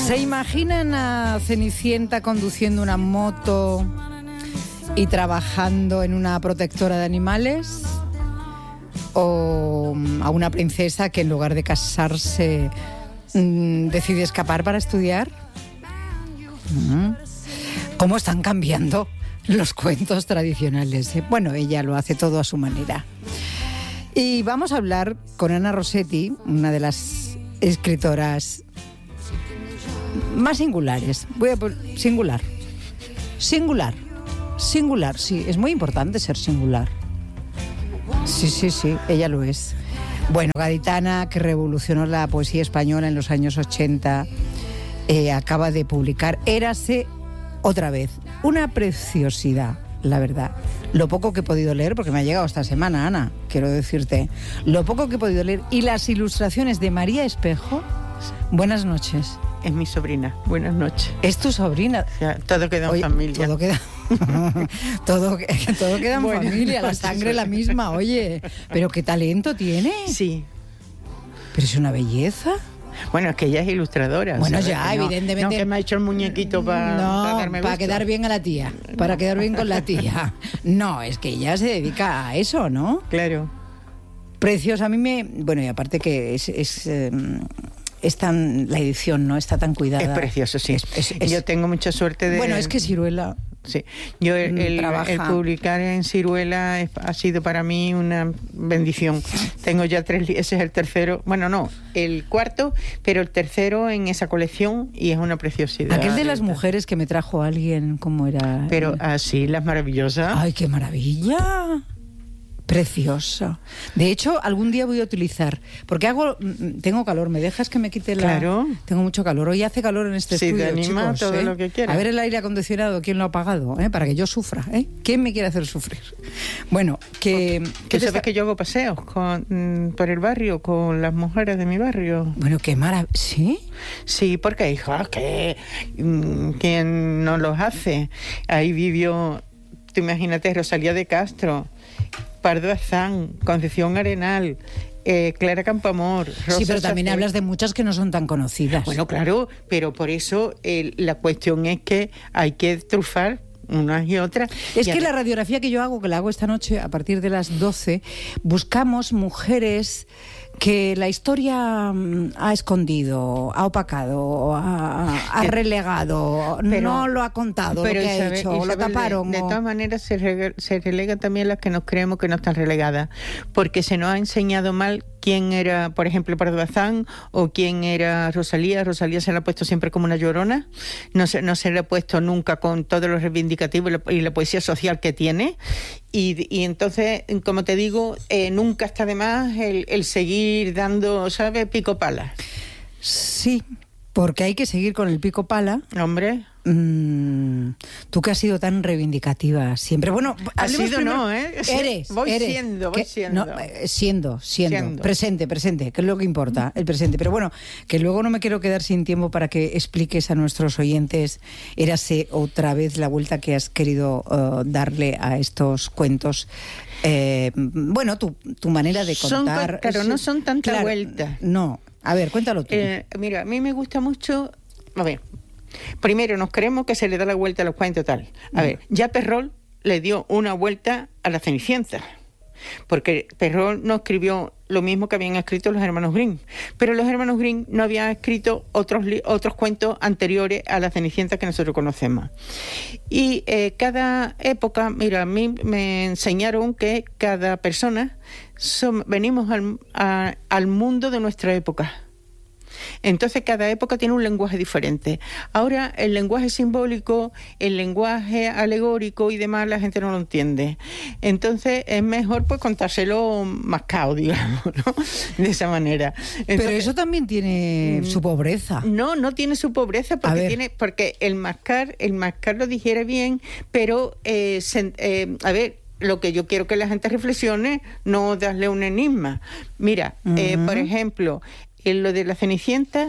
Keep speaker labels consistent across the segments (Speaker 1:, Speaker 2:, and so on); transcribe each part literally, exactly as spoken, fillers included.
Speaker 1: ¿Se imaginan a Cenicienta conduciendo una moto y trabajando en una protectora de animales? ¿O a una princesa que en lugar de casarse mmm, decide escapar para estudiar? ¿Cómo están cambiando los cuentos tradicionales? ¿eh? Bueno, ella lo hace todo a su manera. Y vamos a hablar con Ana Rossetti, una de las escritoras más singulares. Voy a poner singular. Singular. Singular, sí. Es muy importante ser singular. Sí, sí, sí. Ella lo es. Bueno, gaditana que revolucionó la poesía española en los años ochenta, eh, acaba de publicar Érase otra vez. Una preciosidad, la verdad. Lo poco que he podido leer, porque me ha llegado esta semana, Ana, quiero decirte. Lo poco que he podido leer. Y las ilustraciones de María Espejo. Buenas noches.
Speaker 2: Es mi sobrina. Buenas noches.
Speaker 1: ¿Es tu sobrina?
Speaker 2: O sea, todo queda en
Speaker 1: Oye,
Speaker 2: familia.
Speaker 1: Todo queda, todo, todo queda en
Speaker 2: Bueno,
Speaker 1: familia, la sangre la misma, oye. Pero qué talento tiene.
Speaker 2: Sí.
Speaker 1: Pero es una belleza.
Speaker 2: Bueno, es que ella es ilustradora.
Speaker 1: Bueno,
Speaker 2: ¿sabes?
Speaker 1: ya,
Speaker 2: Que no,
Speaker 1: evidentemente.
Speaker 2: No, que me ha hecho el muñequito para
Speaker 1: no,
Speaker 2: pa darme
Speaker 1: para
Speaker 2: gusto.
Speaker 1: quedar bien a la tía. Para quedar bien con la tía. No, es que ella se dedica a eso, ¿no?
Speaker 2: Claro.
Speaker 1: Precioso. A mí me... Bueno, y aparte que es... es eh, es tan, la edición no está tan cuidada.
Speaker 2: Es precioso, sí.
Speaker 1: Es, es, es,
Speaker 2: Yo tengo mucha suerte de...
Speaker 1: Bueno, es que Ciruela...
Speaker 2: Sí. Yo el, el, el publicar en Ciruela es, ha sido para mí una bendición. Tengo ya tres, ese es el tercero, bueno no, el cuarto, pero el tercero en esa colección y es una preciosidad.
Speaker 1: Aquel de las mujeres que me trajo alguien, ¿cómo era?
Speaker 2: Pero así, las maravillosas.
Speaker 1: ¡Ay, qué maravilla! Precioso. De hecho, algún día voy a utilizar, porque hago, tengo calor, ¿me dejas que me quite la...?
Speaker 2: Claro.
Speaker 1: Tengo mucho calor. Hoy hace calor en este
Speaker 2: sí,
Speaker 1: estudio,
Speaker 2: te anima
Speaker 1: chicos,
Speaker 2: todo
Speaker 1: ¿eh?
Speaker 2: lo que quieras.
Speaker 1: A ver el aire acondicionado, ¿quién lo ha apagado? ¿eh? Para que yo sufra, ¿eh? ¿Quién me quiere hacer sufrir? Bueno, que...
Speaker 2: Que sabes está... que yo hago paseos con, por el barrio con las mujeres de mi barrio.
Speaker 1: Bueno, qué maravilla. ¿Sí?
Speaker 2: Sí, porque, hija, que ¿quién no los hace? Ahí vivió, tú imagínate, Rosalía de Castro, Pardo Bazán, Concepción Arenal, eh, Clara Campoamor, Rosa
Speaker 1: Sí, pero también
Speaker 2: Safé.
Speaker 1: hablas de muchas que no son tan conocidas.
Speaker 2: Bueno, claro, pero por eso eh, la cuestión es que hay que trufar unas y otras.
Speaker 1: Es
Speaker 2: y
Speaker 1: que
Speaker 2: a...
Speaker 1: la radiografía que yo hago, que la hago esta noche a partir de las doce, buscamos mujeres que la historia ha escondido, ha opacado, ha, ha relegado, pero, no lo ha contado, pero lo que Isabel, ha hecho, Isabel, lo taparon.
Speaker 2: De, de
Speaker 1: o...
Speaker 2: todas maneras se, rega, se relegan también las que nos creemos que no están relegadas, porque se nos ha enseñado mal quién era, por ejemplo, Pardo Bazán o quién era Rosalía. Rosalía se la ha puesto siempre como una llorona, no se, no se le ha puesto nunca con todos los reivindicativos y la, y la poesía social que tiene. Y, y entonces, como te digo, eh, nunca está de más el, el seguir dando, ¿sabes?, pico pala.
Speaker 1: Sí, porque hay que seguir con el pico pala.
Speaker 2: Hombre.
Speaker 1: Mm, tú que has sido tan reivindicativa siempre. Bueno,
Speaker 2: ha sido
Speaker 1: primero,
Speaker 2: no, ¿eh?
Speaker 1: Eres.
Speaker 2: Voy
Speaker 1: eres,
Speaker 2: siendo, voy
Speaker 1: que,
Speaker 2: siendo.
Speaker 1: No, eh, siendo, siendo.
Speaker 2: Siendo.
Speaker 1: Presente, presente, que es lo que importa, el presente. Pero bueno, que luego no me quiero quedar sin tiempo para que expliques a nuestros oyentes, érase otra vez la vuelta que has querido uh, darle a estos cuentos. Eh, bueno, tu, tu manera de contar.
Speaker 2: Son, claro, no son tanta
Speaker 1: claro,
Speaker 2: vuelta.
Speaker 1: No, a ver, cuéntalo tú.
Speaker 2: Eh, mira, a mí me gusta mucho. A ver, primero nos creemos que se le da la vuelta a los cuentos tal. A mm. ver, ya Perrol le dio una vuelta a la Cenicienta, porque Perrol no escribió lo mismo que habían escrito los hermanos Grimm, pero los hermanos Grimm no habían escrito otros otros cuentos anteriores a la Cenicienta que nosotros conocemos. Y eh, cada época, mira, a mí me enseñaron que cada persona son, venimos al, a, al mundo de nuestra época. Entonces cada época tiene un lenguaje diferente. Ahora el lenguaje simbólico, el lenguaje alegórico y demás la gente no lo entiende. Entonces es mejor pues contárselo mascado, digamos, ¿no? De esa manera. Entonces,
Speaker 1: pero eso también tiene su pobreza.
Speaker 2: No, no tiene su pobreza porque tiene, porque el mascar, el mascar lo digiere bien, pero eh, se, eh, a ver. Lo que yo quiero que la gente reflexione, no darle un enigma. Mira, uh-huh. eh, por ejemplo, en lo de la Cenicienta,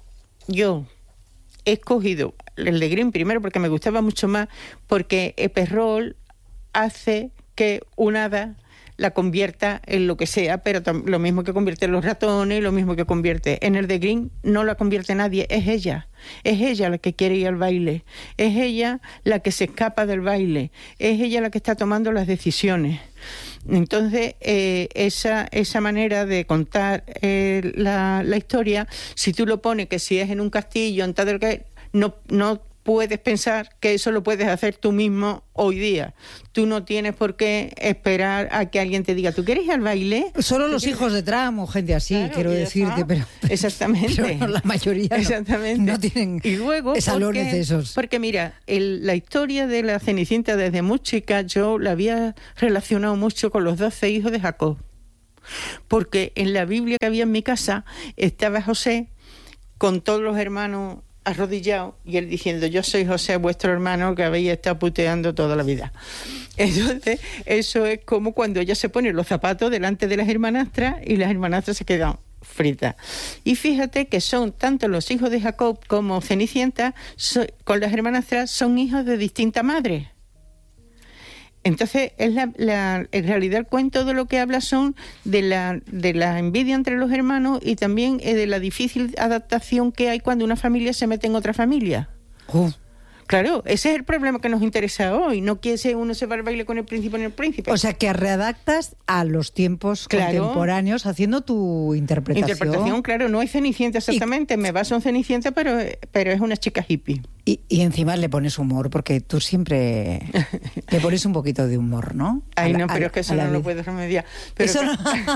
Speaker 2: yo he escogido el de Grimm primero porque me gustaba mucho más, porque Perrol hace que un hada la convierta en lo que sea, pero tam- lo mismo que convierte en los ratones, lo mismo que convierte en el de Green, no la convierte nadie, es ella. Es ella la que quiere ir al baile, es ella la que se escapa del baile, es ella la que está tomando las decisiones. Entonces, eh, esa, esa manera de contar eh, la, la historia, si tú lo pones que si es en un castillo, en tal del que no, no puedes pensar que eso lo puedes hacer tú mismo hoy día. Tú no tienes por qué esperar a que alguien te diga, ¿tú quieres ir al baile?
Speaker 1: Solo los hijos de Trump o gente así,
Speaker 2: Claro,
Speaker 1: quiero decirte, pero,
Speaker 2: exactamente.
Speaker 1: pero la mayoría no,
Speaker 2: exactamente.
Speaker 1: no tienen
Speaker 2: y luego,
Speaker 1: salones
Speaker 2: porque,
Speaker 1: de esos.
Speaker 2: Porque mira, el, la historia de la Cenicienta desde muy chica yo la había relacionado mucho con los doce hijos de Jacob. Porque en la Biblia que había en mi casa estaba José con todos los hermanos arrodillado y él diciendo, yo soy José, vuestro hermano que habéis estado puteando toda la vida. Entonces, eso es como cuando ella se pone los zapatos delante de las hermanastras y las hermanastras se quedan fritas. Y fíjate que son tanto los hijos de Jacob como Cenicienta, so, con las hermanastras, son hijos de distinta madre. Entonces, es la, la, en realidad el cuento de lo que habla son de la, de la envidia entre los hermanos y también eh, de la difícil adaptación que hay cuando una familia se mete en otra familia.
Speaker 1: Uh.
Speaker 2: Claro, ese es el problema que nos interesa hoy. No quiere ser uno se va al baile con el príncipe en el príncipe.
Speaker 1: O sea, que readaptas a los tiempos
Speaker 2: claro.
Speaker 1: contemporáneos haciendo tu interpretación.
Speaker 2: Interpretación, claro, no hay Cenicienta exactamente. Y... Me baso en Cenicienta, pero, pero es una chica hippie.
Speaker 1: Y, y encima le pones humor, porque tú siempre le pones un poquito de humor, ¿no?
Speaker 2: Ay,
Speaker 1: la,
Speaker 2: no, pero es que eso no lo puedo remediar. Pero
Speaker 1: eso
Speaker 2: que...
Speaker 1: no...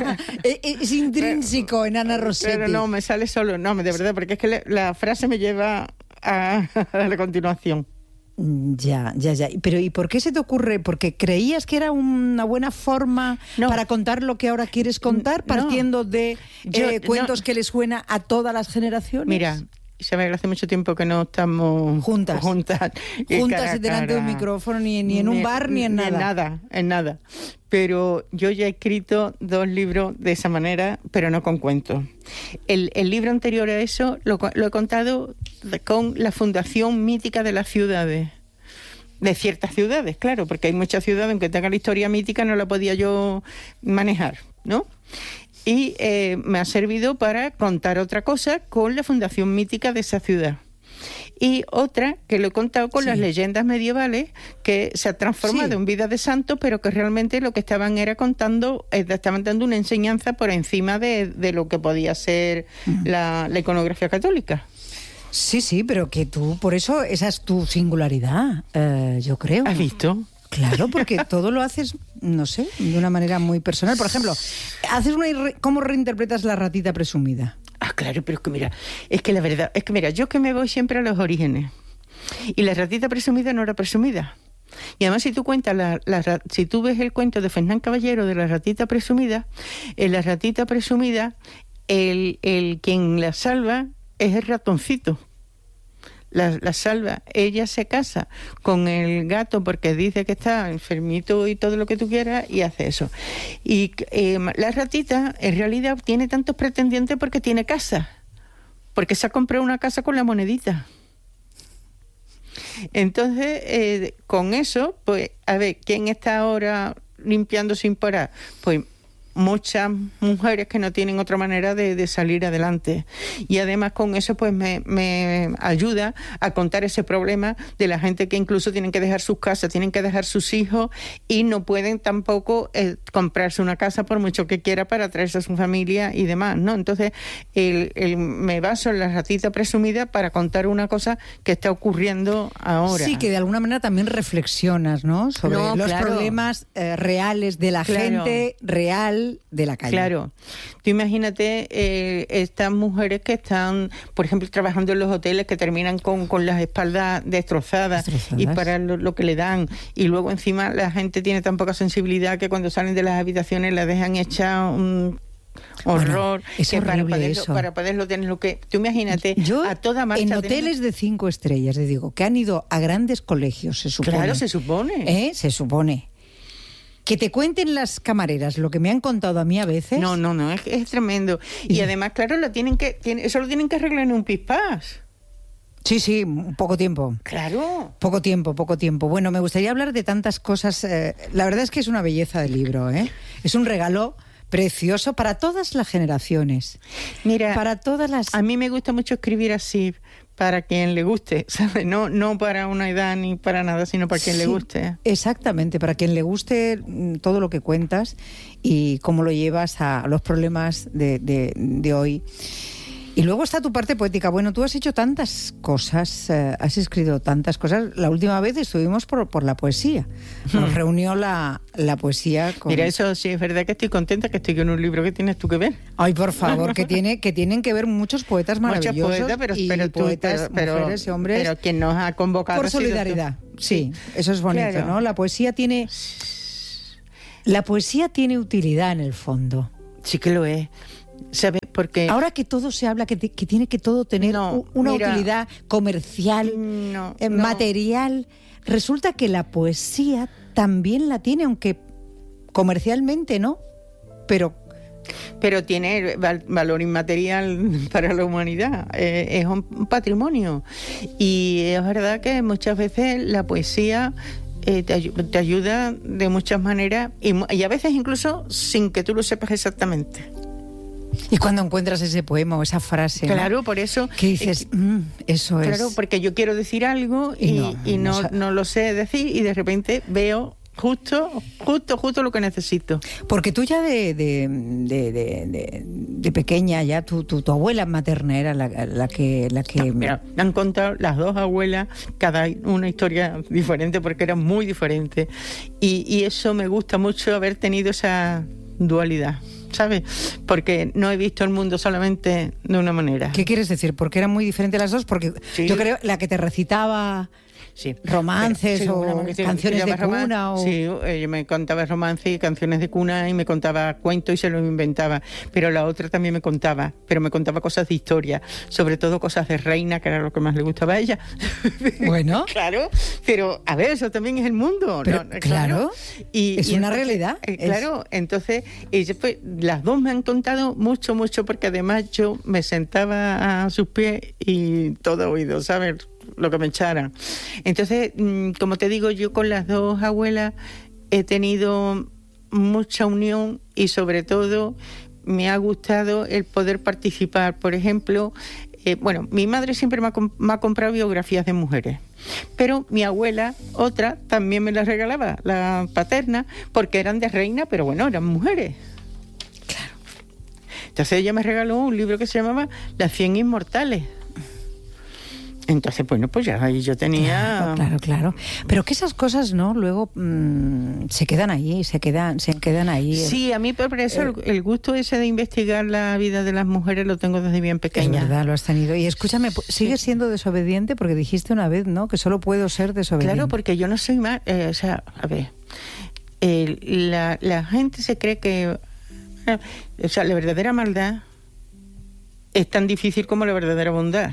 Speaker 1: es intrínseco pero, en Ana Rossetti.
Speaker 2: Pero no, me sale solo, no, de verdad, porque es que le, la frase me lleva a, a la continuación.
Speaker 1: Ya, ya, ya. Pero ¿y por qué se te ocurre? ¿Porque creías que era una buena forma no. para contar lo que ahora quieres contar, partiendo no. de Yo, eh, cuentos no. que les suena a todas las generaciones?
Speaker 2: Mira, Isabel, hace mucho tiempo que no estamos
Speaker 1: juntas,
Speaker 2: juntas,
Speaker 1: juntas delante de un micrófono, ni, ni en un ni, bar, ni en
Speaker 2: ni
Speaker 1: nada.
Speaker 2: En nada, en nada. Pero yo ya he escrito dos libros de esa manera, pero no con cuentos. El, el libro anterior a eso lo, lo he contado con la Fundación Mítica de las Ciudades. De ciertas ciudades, claro, porque hay muchas ciudades, aunque tengan la historia mítica, no la podía yo manejar, ¿no? Y eh, me ha servido para contar otra cosa con la fundación mítica de esa ciudad. Y otra que lo he contado con sí. las leyendas medievales que se ha transformado sí. en vida de santos, pero que realmente lo que estaban era contando, estaban dando una enseñanza por encima de, de lo que podía ser uh-huh. la, la iconografía católica.
Speaker 1: Sí, sí, pero que tú, por eso, esa es tu singularidad, eh, yo creo.
Speaker 2: ¿Has visto?
Speaker 1: Claro, porque todo lo haces, no sé, de una manera muy personal. Por ejemplo, haces una ¿cómo reinterpretas La ratita presumida?
Speaker 2: Ah, claro, pero es que mira, es que la verdad, es que mira, yo que me voy siempre a los orígenes. Y La ratita presumida no era presumida. Y además si tú cuentas, la, la, si tú ves el cuento de Fernán Caballero de La ratita presumida, en La ratita presumida, el, el quien la salva es el ratoncito. La, la salva, ella se casa con el gato porque dice que está enfermito y todo lo que tú quieras y hace eso. Y eh, la ratita en realidad tiene tantos pretendientes porque tiene casa, porque se ha comprado una casa con la monedita. Entonces, eh, con eso, pues, a ver, ¿quién está ahora limpiando sin parar? Pues muchas mujeres que no tienen otra manera de, de salir adelante. Y además con eso pues me, me ayuda a contar ese problema de la gente que incluso tienen que dejar sus casas, tienen que dejar sus hijos y no pueden tampoco eh, comprarse una casa por mucho que quiera para traerse a su familia y demás, ¿no? Entonces el, el, me baso en La ratita presumida para contar una cosa que está ocurriendo ahora.
Speaker 1: Sí, que de alguna manera también reflexionas, ¿no? Sobre no, los claro. problemas eh, reales de la claro. gente real de la calle.
Speaker 2: Claro. Tú imagínate eh, estas mujeres que están, por ejemplo, trabajando en los hoteles que terminan con, con las espaldas destrozadas, destrozadas. Y para lo, lo que le dan. Y luego encima la gente tiene tan poca sensibilidad que cuando salen de las habitaciones la dejan hecha un horror.
Speaker 1: Bueno, es
Speaker 2: que
Speaker 1: horrible
Speaker 2: para poderlo,
Speaker 1: eso.
Speaker 2: Para poderlo tener lo que... Tú imagínate,
Speaker 1: yo,
Speaker 2: a toda marcha...
Speaker 1: en hoteles de cinco estrellas, te digo, que han ido a grandes colegios, se supone.
Speaker 2: Claro, se supone.
Speaker 1: ¿Eh? Se supone. Que te cuenten las camareras lo que me han contado a mí a veces.
Speaker 2: No, no, no, es, es tremendo. Y, y además, claro, lo tienen que, tiene, eso lo tienen que arreglar en un pispás.
Speaker 1: Sí, sí, poco tiempo.
Speaker 2: Claro.
Speaker 1: Poco tiempo, poco tiempo. Bueno, me gustaría hablar de tantas cosas. Eh, la verdad es que es una belleza de libro, ¿eh? Es un regalo precioso para todas las generaciones.
Speaker 2: Mira,
Speaker 1: para todas las...
Speaker 2: a mí me gusta mucho escribir así, para quien le guste, ¿sabes? No, no para una edad ni para nada, sino para quien
Speaker 1: Sí,
Speaker 2: le guste.
Speaker 1: Exactamente, para quien le guste todo lo que cuentas y cómo lo llevas a los problemas de, de, de hoy. Y luego está tu parte poética. Bueno, tú has hecho tantas cosas, eh, has escrito tantas cosas. La última vez estuvimos por, por la poesía. Nos hmm. reunió la, la poesía con...
Speaker 2: Mira, eso sí es verdad que estoy contenta que estoy con un libro que tienes tú que ver.
Speaker 1: Ay, por favor, que tiene que tienen que ver muchos poetas maravillosos.
Speaker 2: Muchos poetas, pero,
Speaker 1: y
Speaker 2: pero tú,
Speaker 1: poetas,
Speaker 2: pero,
Speaker 1: mujeres y hombres.
Speaker 2: Pero quien nos ha convocado...
Speaker 1: Por solidaridad, sí, eso es bonito,
Speaker 2: claro.
Speaker 1: ¿no? La poesía tiene... La poesía tiene utilidad en el fondo.
Speaker 2: Sí que lo es. ¿Sabe? Porque
Speaker 1: ahora que todo se habla que, te, que tiene que todo tener
Speaker 2: no,
Speaker 1: una
Speaker 2: mira,
Speaker 1: utilidad comercial,
Speaker 2: no,
Speaker 1: eh,
Speaker 2: no.
Speaker 1: material, resulta que la poesía también la tiene, aunque comercialmente no, pero
Speaker 2: pero tiene val- valor inmaterial para la humanidad, eh, es un patrimonio. Y es verdad que muchas veces la poesía eh, te, ay- te ayuda de muchas maneras y, y a veces incluso sin que tú lo sepas exactamente.
Speaker 1: Y cuando encuentras ese poema o esa frase,
Speaker 2: claro,
Speaker 1: ¿no?
Speaker 2: por eso
Speaker 1: que dices, mm, eso es.
Speaker 2: Claro, porque yo quiero decir algo y, y, no, y no, no, no lo sé decir y de repente veo justo, justo, justo lo que necesito.
Speaker 1: Porque tú ya de, de, de, de, de, de pequeña, ya tu, tu, tu abuela materna era la, la que... La que...
Speaker 2: No, mira, me han contado las dos abuelas, cada una historia diferente porque eran muy diferentes. Y, y eso me gusta mucho, haber tenido esa dualidad, ¿sabes? Porque no he visto el mundo solamente de una manera.
Speaker 1: ¿Qué quieres decir? Porque eran muy diferentes las dos, porque sí. Yo creo la que te recitaba sí. romances pero, sí, o una, canciones de
Speaker 2: roman-
Speaker 1: cuna o...
Speaker 2: Sí, ella me contaba romances y canciones de cuna y me contaba cuentos y se los inventaba, pero la otra también me contaba, pero me contaba cosas de historia, sobre todo cosas de reina, que era lo que más le gustaba a ella.
Speaker 1: Bueno.
Speaker 2: Claro, pero a ver, eso también es el mundo.
Speaker 1: Pero,
Speaker 2: ¿no?
Speaker 1: Claro,
Speaker 2: y,
Speaker 1: es
Speaker 2: y
Speaker 1: una
Speaker 2: entonces,
Speaker 1: realidad.
Speaker 2: Eh, claro, es... entonces ella, pues, las dos me han contado mucho, mucho, porque además yo me sentaba a sus pies y todo oído, ¿sabes? Lo que me echaran. Entonces, como te digo, yo con las dos abuelas he tenido mucha unión y sobre todo me ha gustado el poder participar. Por ejemplo, eh, bueno, mi madre siempre me ha, me ha comprado biografías de mujeres, pero mi abuela, otra, también me las regalaba, la paterna, porque eran de reina, pero bueno, eran mujeres.
Speaker 1: Claro.
Speaker 2: Entonces ella me regaló un libro que se llamaba Las cien inmortales. Entonces, bueno, pues ya ahí yo tenía...
Speaker 1: Claro, claro, claro. Pero que esas cosas, ¿no? Luego mmm, se quedan ahí, se quedan, se quedan ahí.
Speaker 2: Sí, a mí por eso eh, el, el gusto ese de investigar la vida de las mujeres lo tengo desde bien pequeña.
Speaker 1: Es verdad, lo has tenido. Y escúchame, ¿sigues sí. siendo desobediente? Porque dijiste una vez, ¿no? Que solo puedo ser desobediente.
Speaker 2: Claro, porque yo no soy más... Eh, o sea, a ver, eh, la, la gente se cree que... Eh, o sea, la verdadera maldad es tan difícil como la verdadera bondad.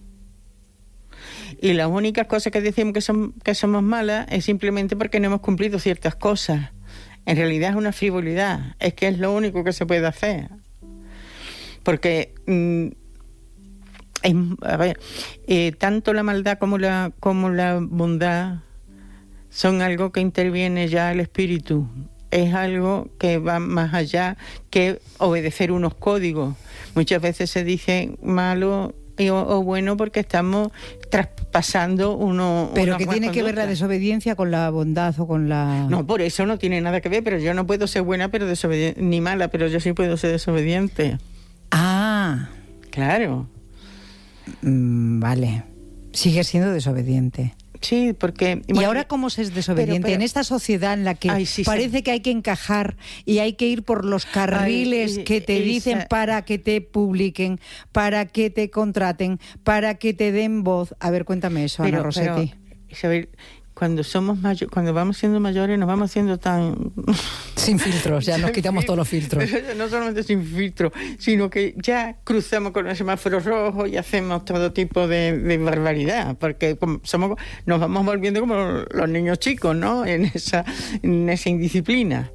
Speaker 2: Y las únicas cosas que decimos que, son, que somos malas es simplemente porque no hemos cumplido ciertas cosas. En realidad es una frivolidad, es que es lo único que se puede hacer. Porque, mm, es, a ver, eh, tanto la maldad como la, como la bondad son algo que interviene ya el espíritu. Es algo que va más allá que obedecer unos códigos. Muchas veces se dice malo... O, o bueno porque estamos traspasando uno...
Speaker 1: Pero que tiene que ver la desobediencia con la bondad o con la...
Speaker 2: No, por eso no tiene nada que ver, pero yo no puedo ser buena pero desobediente, ni mala, pero yo sí puedo ser desobediente.
Speaker 1: Ah.
Speaker 2: Claro.
Speaker 1: Mm, vale. Sigue siendo desobediente.
Speaker 2: Sí, porque...
Speaker 1: ¿Y bueno, ahora cómo se es desobediente? Pero, pero, en esta sociedad en la que ay, sí, parece sí. que hay que encajar y hay que ir por los carriles ay, que te esa... dicen para que te publiquen, para que te contraten, para que te den voz. A ver, cuéntame eso, pero, Ana Rossetti.
Speaker 2: Pero, Isabel, cuando somos mayo- cuando vamos siendo mayores nos vamos haciendo tan...
Speaker 1: Sin filtros, ya nos quitamos todos los filtros.
Speaker 2: No solamente sin filtros, sino que ya cruzamos con el semáforo rojo y hacemos todo tipo de, de barbaridad, porque somos, nos vamos volviendo como los niños chicos, ¿no? En esa, en esa indisciplina.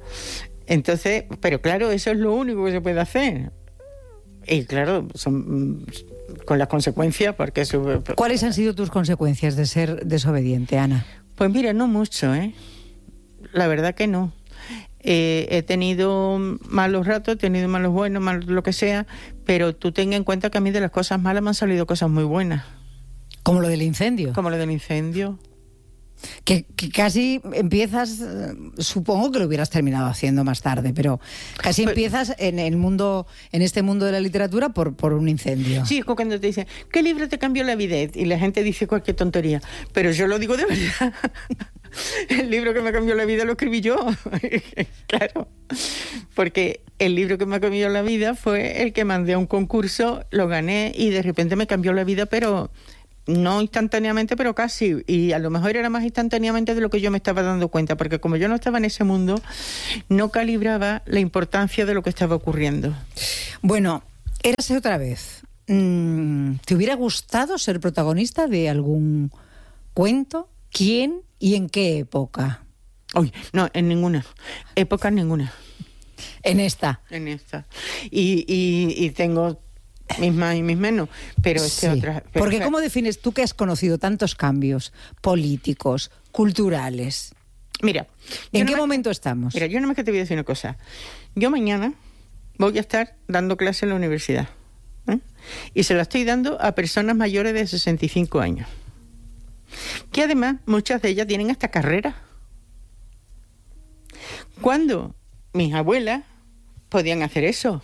Speaker 2: Entonces, pero claro, eso es lo único que se puede hacer. Y claro, son, con las consecuencias, porque... Su,
Speaker 1: ¿Cuáles han sido tus consecuencias de ser desobediente, Ana?
Speaker 2: Pues mira, no mucho, ¿eh? La verdad que no. Eh, he tenido malos ratos, he tenido malos buenos, malos lo que sea, pero tú ten en cuenta que a mí de las cosas malas me han salido cosas muy buenas.
Speaker 1: ¿Como lo del incendio?
Speaker 2: Como lo del incendio.
Speaker 1: Que, que casi empiezas, eh, supongo que lo hubieras terminado haciendo más tarde, pero casi
Speaker 2: pues,
Speaker 1: empiezas en el mundo, en este mundo de la literatura por, por un incendio.
Speaker 2: Sí, es como cuando te dicen, ¿qué libro te cambió la vida? Y la gente dice cualquier tontería, pero yo lo digo de verdad. El libro que me cambió la vida lo escribí yo. Claro, porque el libro que me cambió la vida fue el que mandé a un concurso, lo gané y de repente me cambió la vida, pero no instantáneamente, pero casi. Y a lo mejor era más instantáneamente de lo que yo me estaba dando cuenta, porque como yo no estaba en ese mundo, no calibraba la importancia de lo que estaba ocurriendo.
Speaker 1: Bueno, érase otra vez. ¿Te hubiera gustado ser protagonista de algún cuento? ¿Quién y en qué época?
Speaker 2: Uy, no, en ninguna. Época ninguna.
Speaker 1: En esta.
Speaker 2: En esta. Y, y, y tengo mis más y mis menos, pero
Speaker 1: sí.
Speaker 2: este otra. Pero,
Speaker 1: Porque ¿cómo defines tú que has conocido tantos cambios políticos, culturales?
Speaker 2: Mira.
Speaker 1: ¿En qué
Speaker 2: más,
Speaker 1: momento estamos?
Speaker 2: Mira, yo nada más que te voy a decir una cosa. Yo mañana voy a estar dando clase en la universidad. ¿eh? Y se la estoy dando a personas mayores de sesenta y cinco años. Que además muchas de ellas tienen hasta carrera. Cuando mis abuelas podían hacer eso,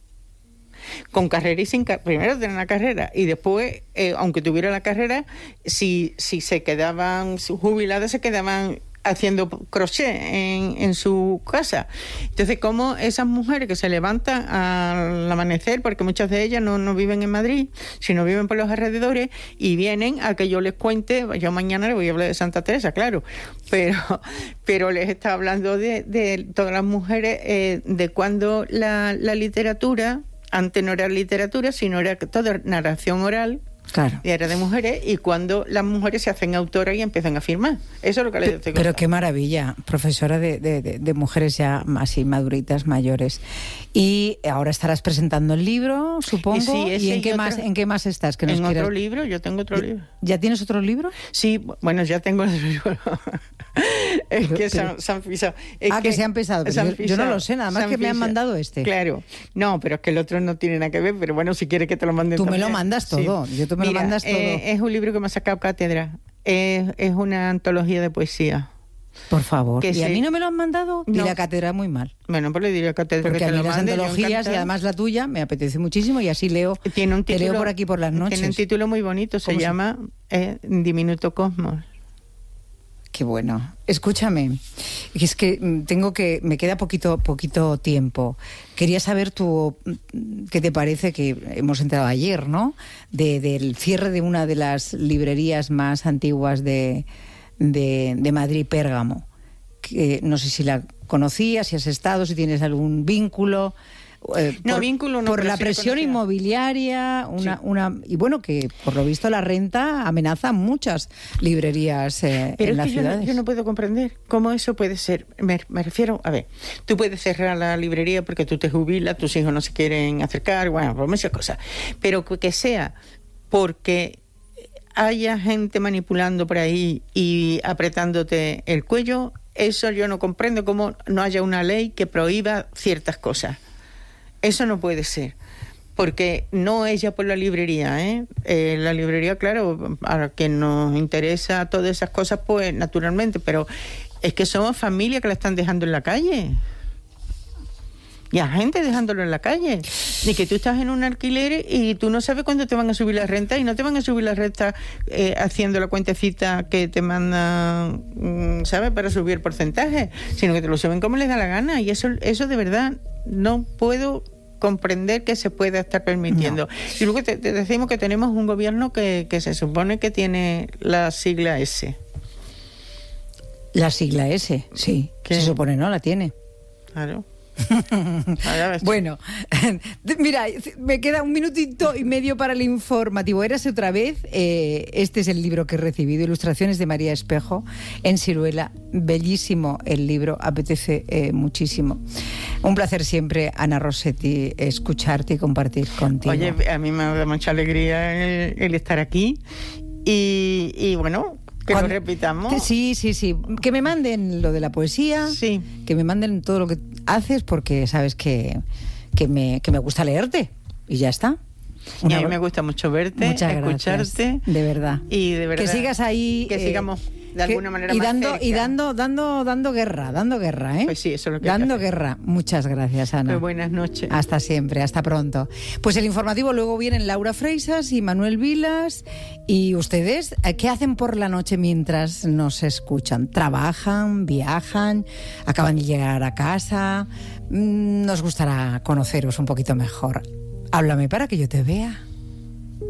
Speaker 2: con carrera y sin carrera, primero tener una carrera y después, eh, aunque tuviera la carrera, si, si se quedaban jubiladas, se quedaban haciendo crochet en, en su casa. Entonces, como esas mujeres que se levantan al amanecer, porque muchas de ellas no, no viven en Madrid, sino viven por los alrededores, y vienen a que yo les cuente, yo mañana les voy a hablar de Santa Teresa, claro, pero, pero les está hablando de, de todas las mujeres, eh, de cuando la, la literatura, antes no era literatura, sino era toda narración oral,
Speaker 1: claro.
Speaker 2: Y era de mujeres, y cuando las mujeres se hacen autoras y empiezan a firmar. Eso es lo que les estoy
Speaker 1: contando. Pero qué maravilla, profesora de, de, de, de mujeres ya así maduritas, mayores. Y ahora estarás presentando el libro, supongo.
Speaker 2: Y, sí,
Speaker 1: ¿Y en
Speaker 2: y
Speaker 1: qué
Speaker 2: otro,
Speaker 1: más en qué más estás? Que nos
Speaker 2: en
Speaker 1: quieras...
Speaker 2: otro libro, yo tengo otro libro.
Speaker 1: ¿Ya tienes otro libro?
Speaker 2: Sí, bueno, ya tengo el libro. Es
Speaker 1: pero,
Speaker 2: que
Speaker 1: pero...
Speaker 2: se han pisado. Es
Speaker 1: ah, que, que se han pisado.
Speaker 2: Se han
Speaker 1: yo, yo no lo sé, nada más que me han mandado este.
Speaker 2: Claro. No, pero es que el otro no tiene nada que ver, pero bueno, si quieres que te lo manden
Speaker 1: Tú
Speaker 2: también.
Speaker 1: me lo mandas todo, sí. yo tú me
Speaker 2: Mira,
Speaker 1: lo mandas todo.
Speaker 2: Eh, es un libro que me ha sacado Cátedra. Es, es una antología de poesía.
Speaker 1: Por favor. ¿Y se... a mí no me lo han mandado?
Speaker 2: No.
Speaker 1: Y la Cátedra muy mal.
Speaker 2: Bueno, pues le diré a Cátedra
Speaker 1: porque
Speaker 2: que te
Speaker 1: a mí
Speaker 2: lo
Speaker 1: las
Speaker 2: mande,
Speaker 1: antologías y además la tuya me apetece muchísimo y así leo.
Speaker 2: Tiene un título,
Speaker 1: te leo por aquí por las noches.
Speaker 2: Tiene un título muy bonito, se llama eh, Diminuto Cosmos.
Speaker 1: Qué bueno. Escúchame, es que tengo que me queda poquito poquito tiempo. Quería saber tú qué te parece, que hemos entrado ayer, ¿no? De, del cierre de una de las librerías más antiguas de, de, de Madrid, Pérgamo. Que no sé si la conocías, si has estado, si tienes algún vínculo. Eh,
Speaker 2: no,
Speaker 1: por,
Speaker 2: vínculo no.
Speaker 1: Por la presión inmobiliaria, una, sí. una y bueno, que por lo visto la renta amenaza a muchas librerías eh,
Speaker 2: Pero
Speaker 1: en
Speaker 2: es
Speaker 1: las
Speaker 2: que
Speaker 1: ciudades.
Speaker 2: Yo no, yo no puedo comprender cómo eso puede ser. Me, me refiero, a ver, tú puedes cerrar la librería porque tú te jubilas, tus hijos no se quieren acercar, bueno, por muchas cosas. Pero que sea porque haya gente manipulando por ahí y apretándote el cuello, eso yo no comprendo cómo no haya una ley que prohíba ciertas cosas. Eso no puede ser, porque no es ya por la librería, ¿eh? Eh, la librería, claro, a quien nos interesa todas esas cosas, pues naturalmente, pero es que somos familia que la están dejando en la calle. Y a gente dejándolo en la calle. Y que tú estás en un alquiler y tú no sabes cuándo te van a subir la renta, y no te van a subir la renta eh, haciendo la cuentecita que te mandan, ¿sabes?, para subir porcentaje, sino que te lo suben como les da la gana. Y eso, eso de verdad no puedo comprender que se pueda estar permitiendo. No. Y luego te, te decimos que tenemos un gobierno que, que se supone que tiene la sigla S.
Speaker 1: La sigla S, sí.
Speaker 2: ¿Qué?
Speaker 1: Se supone, ¿no? La tiene.
Speaker 2: Claro.
Speaker 1: Bueno, mira, me queda un minutito y medio para el informativo. Érase otra vez. Eh, este es el libro que he recibido, ilustraciones de María Espejo en Siruela. Bellísimo el libro, apetece eh, muchísimo. Un placer siempre, Ana Rossetti, escucharte y compartir contigo.
Speaker 2: Oye, a mí me da mucha alegría el, el estar aquí y, y bueno... Que Cuando, lo repitamos.
Speaker 1: Sí, sí, sí. Que me manden lo de la poesía.
Speaker 2: Sí.
Speaker 1: Que me manden todo lo que haces porque sabes que, que, me, que me gusta leerte. Y ya está.
Speaker 2: Una... Y a mí me gusta mucho verte,
Speaker 1: Muchas
Speaker 2: escucharte.
Speaker 1: Gracias, de verdad.
Speaker 2: Y de verdad.
Speaker 1: Que sigas ahí.
Speaker 2: Que eh, sigamos de alguna
Speaker 1: que,
Speaker 2: manera
Speaker 1: y
Speaker 2: más
Speaker 1: dando
Speaker 2: cerca.
Speaker 1: Y dando, dando, dando guerra, dando guerra, ¿eh?
Speaker 2: Pues sí, eso es lo que
Speaker 1: Dando
Speaker 2: hay que hacer.
Speaker 1: guerra. Muchas gracias, Ana.
Speaker 2: Pues buenas noches.
Speaker 1: Hasta siempre, hasta pronto. Pues el informativo luego vienen Laura Freisas y Manuel Vilas. ¿Y ustedes qué hacen por la noche mientras nos escuchan? ¿Trabajan? ¿Viajan? ¿Acaban de llegar a casa? Nos gustará conoceros un poquito mejor. Háblame para que yo te vea.